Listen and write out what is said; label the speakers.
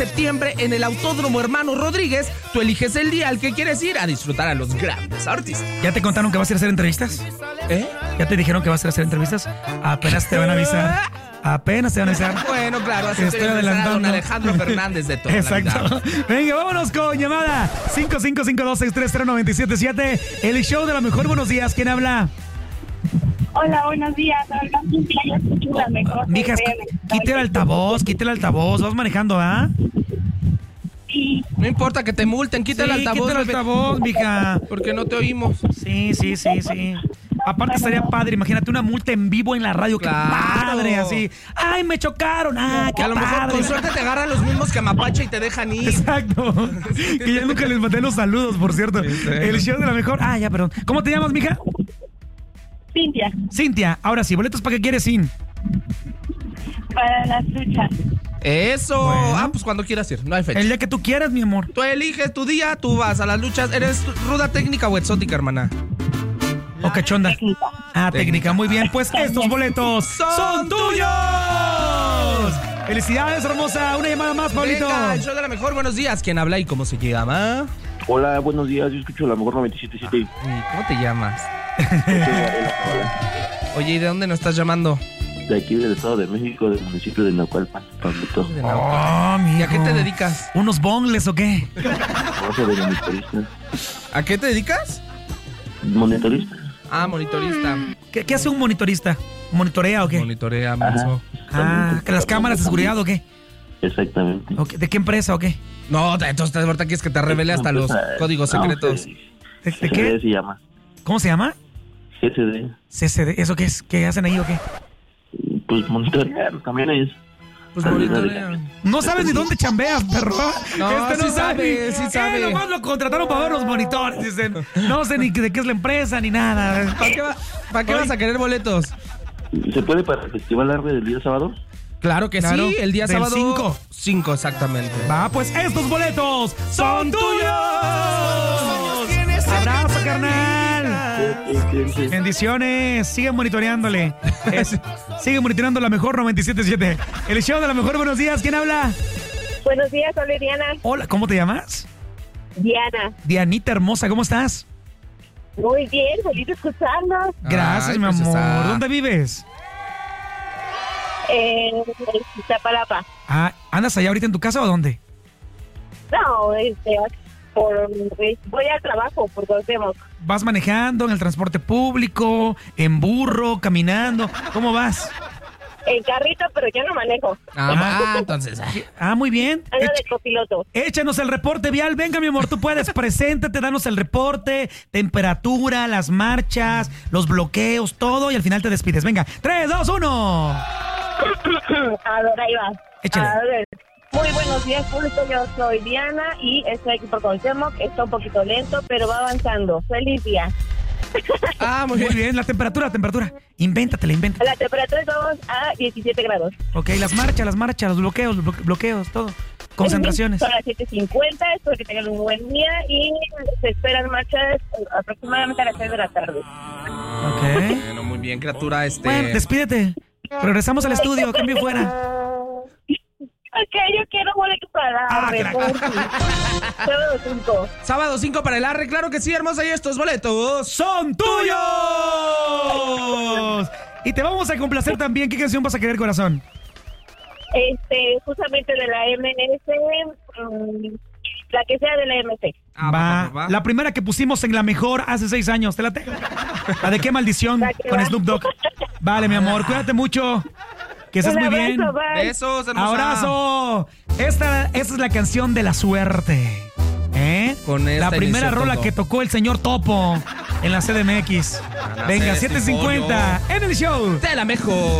Speaker 1: septiembre en el Autódromo Hermano Rodríguez. Tú eliges el día al que quieres ir a disfrutar a los grandes artistas.
Speaker 2: ¿Ya te contaron que vas a ir a hacer entrevistas? ¿Ya te dijeron que vas a ir a hacer entrevistas? Apenas te van a avisar.
Speaker 1: Bueno, claro, así
Speaker 2: estoy adelantando.
Speaker 1: Don Alejandro Fernández de todo.
Speaker 2: Exacto. Venga, vámonos con llamada 5552630977. El show de la mejor. Buenos días, ¿quién habla?
Speaker 3: Hola, buenos días. Habla Cintia, yo escucho la mejor.
Speaker 2: Mija, quítale el altavoz. Vas manejando, ¿ah?
Speaker 3: Sí.
Speaker 1: No importa que te multen, quítale el altavoz,
Speaker 2: mija.
Speaker 1: Porque no te oímos.
Speaker 2: Sí. Aparte estaría padre, imagínate una multa en vivo en la radio,
Speaker 1: claro.
Speaker 2: Qué padre, así. ¡Ay, me chocaron! ¡Ah, qué
Speaker 1: a lo
Speaker 2: padre!
Speaker 1: mejor con suerte te agarran los mismos que a Mapache y te dejan ir.
Speaker 2: Exacto. Que ya nunca les mandé los saludos, por cierto. Sí. El show de la mejor. Ah, ya, perdón. ¿Cómo te llamas, mija? Cintia. Ahora sí, ¿boletos para qué quieres, Sin?
Speaker 3: Para las luchas.
Speaker 1: Eso.
Speaker 2: Bueno.
Speaker 1: Pues cuando quieras ir, no hay fecha.
Speaker 2: El día que tú quieras, mi amor.
Speaker 1: Tú eliges tu día, tú vas a las luchas. ¿Eres ruda, técnica o exótica, hermana?
Speaker 2: ¿O cachonda?
Speaker 3: Técnica.
Speaker 2: Técnica, muy bien. Pues estos boletos son tuyos. Felicidades, hermosa. Una llamada más, Pablito.
Speaker 1: Venga, el show de la mejor. Buenos días. ¿Quién habla y cómo se llama?
Speaker 4: Hola, buenos días. Yo escucho la mejor 97.7.
Speaker 1: ¿Cómo te llamas? Oye, ¿y de dónde nos estás llamando?
Speaker 4: De aquí del Estado de México, del municipio de Naucalpan, Pablito.
Speaker 1: ¿Y a qué te dedicas?
Speaker 2: ¿Unos bongles o qué?
Speaker 4: Trabajo de monitorista.
Speaker 1: ¿A qué te dedicas?
Speaker 4: Monitorista.
Speaker 1: Ah, monitorista.
Speaker 2: ¿Qué hace un monitorista? ¿Monitorea o qué?
Speaker 1: Monitorea, menso.
Speaker 2: ¿Que las cámaras de seguridad o qué?
Speaker 4: Exactamente.
Speaker 2: Okay. ¿De qué empresa o qué?
Speaker 1: No, entonces ahorita quieres que te revele hasta los códigos secretos.
Speaker 2: ¿De qué?
Speaker 4: se llama.
Speaker 2: ¿Cómo se llama?
Speaker 4: CCD.
Speaker 2: ¿Eso qué es? ¿Qué hacen ahí o qué?
Speaker 4: Pues monitorear también es.
Speaker 1: Pues monitorean.
Speaker 2: No sabes ni dónde chambeas, perro.
Speaker 1: No, sí sabe.
Speaker 2: Nomás lo contrataron para ver los monitores. Dicen, no sé ni de qué es la empresa ni nada.
Speaker 1: ¿Para qué vas a querer boletos?
Speaker 4: ¿Se puede para el Festival Arde del día sábado?
Speaker 1: Claro que sí, el día sábado
Speaker 2: 5,
Speaker 1: exactamente.
Speaker 2: Va, pues estos boletos son tuyos. Abrazo, carnal. Bendiciones. Sigue monitoreándole. Sigue monitoreando la mejor 97.7. El show de la mejor. Buenos días. ¿Quién habla?
Speaker 3: Buenos días, hola Diana.
Speaker 2: Hola, ¿cómo te llamas?
Speaker 3: Diana.
Speaker 2: Dianita hermosa, ¿cómo estás?
Speaker 3: Muy bien, feliz de escucharnos.
Speaker 2: Gracias, mi amor. ¿Dónde vives?
Speaker 3: En Iztapalapa.
Speaker 2: ¿Andas allá ahorita en tu casa o dónde?
Speaker 3: No, voy al trabajo por Cuauhtémoc.
Speaker 2: ¿Vas manejando en el transporte público, en burro, caminando? ¿Cómo vas?
Speaker 3: En carrito, pero yo no manejo.
Speaker 1: Entonces.
Speaker 2: Muy bien.
Speaker 3: Ando de copiloto.
Speaker 2: Échanos el reporte vial. Venga, mi amor, tú puedes. Preséntate, danos el reporte, temperatura, las marchas, los bloqueos, todo, y al final te despides. Venga, 3, 2, 1.
Speaker 3: A ver, ahí va.
Speaker 2: Échale.
Speaker 3: A ver. Muy buenos días, público. Yo soy Diana y estoy aquí por Cuauhtémoc. Está un poquito lento, pero va avanzando. Feliz día.
Speaker 2: Muy bien. La temperatura. Invéntatela.
Speaker 3: La temperatura estamos a 17 grados.
Speaker 2: Ok, las marchas, los bloqueos, todo. Concentraciones.
Speaker 3: Son las 7:50, espero que tengan un buen día y se esperan marchas aproximadamente a las 6 de la tarde.
Speaker 2: Ok.
Speaker 1: Bueno, muy bien, criatura.
Speaker 2: Bueno, despídete. Regresamos al estudio, cambio fuera.
Speaker 3: Ok, yo quiero boletos para la Arre. Sábado 5.
Speaker 1: Sábado 5 para el Arre, claro que sí, hermosa. Y estos boletos
Speaker 2: son tuyos. Y te vamos a complacer también. ¿Qué canción vas a querer, corazón?
Speaker 3: Justamente de la MS, la que sea de la MC.
Speaker 2: Va. La primera que pusimos en la mejor hace 6 años. ¿Te la tengo? ¿La de qué maldición? Con Snoop Dogg. Vale, mi amor, cuídate mucho. Que estés muy bien.
Speaker 1: Besos, hermosa.
Speaker 2: Abrazo. Esta es la canción de la suerte.
Speaker 1: Con esta
Speaker 2: la primera rola
Speaker 1: todo.
Speaker 2: que tocó el señor Topo en la CDMX. Venga, 7:50 en el show
Speaker 1: de la mejor.